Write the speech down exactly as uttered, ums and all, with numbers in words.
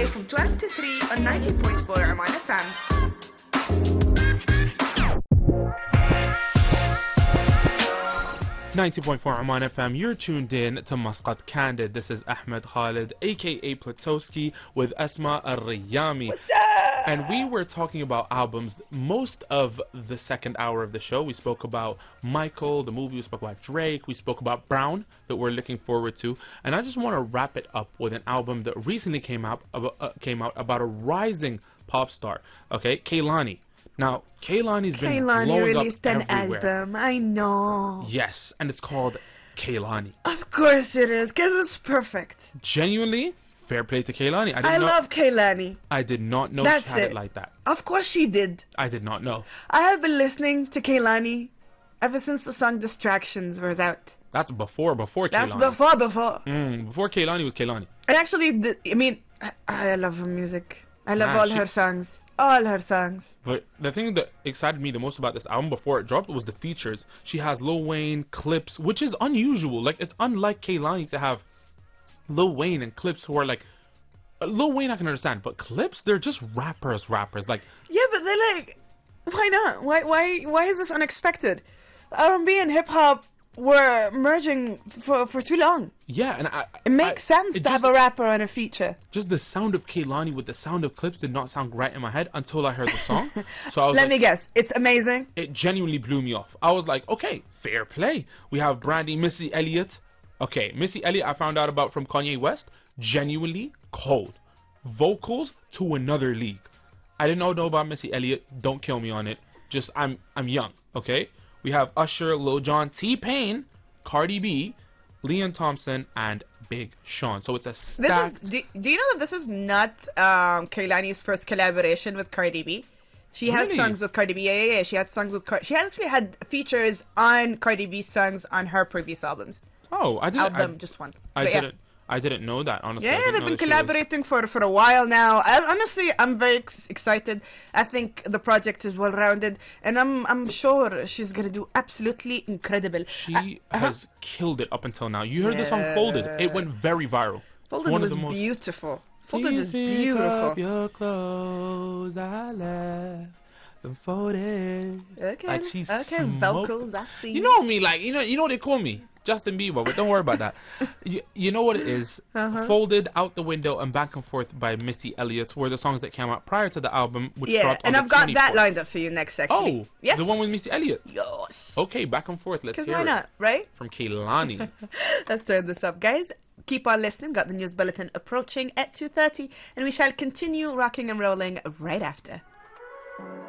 from twelve to three on ninety point four Oman F M. ninety point four Oman F M, you're tuned in to Muscat Candid. This is Ahmed Khalid, aka Platowski, with Asma Al-Riyami. What's up? And we were talking about albums most of the second hour of the show. We spoke about Michael, the movie, we spoke about Drake, we spoke about Brown, that we're looking forward to. And I just want to wrap it up with an album that recently came out, uh, came out about a rising pop star, okay, Kehlani. Now, Kehlani's been Kehlani blowing released up an everywhere. album. I know. Yes, and it's called Kehlani. Of course it is, because it's perfect. Genuinely, fair play to Kehlani. I, did I not, love Kehlani. I did not know That's she had it. it. like that. Of course she did. I did not know. I have been listening to Kehlani ever since the song Distractions was out. That's before, before That's Kehlani. before, before. Mm, before Kehlani was Kehlani. And actually, the, I mean, I, I love her music. I love Nah, all she- her songs. All her songs. But the thing that excited me the most about this album before it dropped was the features. She has Lil Wayne, Clips, which is unusual. Like, it's unlike Kehlani to have Lil Wayne and Clips who are like... Lil Wayne I can understand, but Clips, they're just rappers, rappers. Like, Yeah, but they're like, why not? Why, why, why is this unexpected? R and B and hip hop were merging for for too long. yeah, and I... It makes I, sense it to just, have a rapper on a feature. Just the sound of Kehlani with the sound of Clips did not sound right in my head until I heard the song. So I was Let like... me guess, it's amazing. It genuinely blew me off. I was like, okay, fair play. We have Brandy, Missy Elliott. Okay, Missy Elliott I found out about from Kanye West. Genuinely cold. Vocals to another league. I did not know about Missy Elliott. Don't kill me on it. Just, I'm I'm young, okay? We have Usher, Lil Jon, T-Pain, Cardi B, Leon Thompson, and Big Sean. So it's a This stacked... is. Do, do you know that this is not um, Kehlani's first collaboration with Cardi B? She has Really? songs with Cardi B. Yeah, yeah, yeah. She had songs with Cardi. She actually had features on Cardi B's songs on her previous albums. Oh, I didn't... Album, I, just one. I But yeah. didn't... I didn't know that, honestly. I Yeah, didn't they've know been that she was- collaborating for for a while now. I, honestly, I'm very ex- excited. I think the project is well rounded, and I'm I'm sure she's gonna do absolutely incredible. She Uh, has killed it up until now. You heard the song Folded. It went very viral. It's Folded one was of the most... beautiful. Folded Please is pick beautiful. up your clothes, I left them folded. Okay, Like she okay, smoked- Velcros, I see. You know me, like, you know, you know what they call me? Justin Bieber, but don't worry about that. you, you know what it is? Uh-huh. Folded, Out the Window, and Back and Forth by Missy Elliott were the songs that came out prior to the album, which Yeah, dropped on and the I've got that twenty-fourth. lined up for you next, actually. Oh, yes, the one with Missy Elliott. Yes. Okay, Back and Forth, let's Because hear why it. not, right? From Kehlani. Let's turn this up, guys. Keep on listening. Got the news bulletin approaching at two thirty, and we shall continue rocking and rolling right after.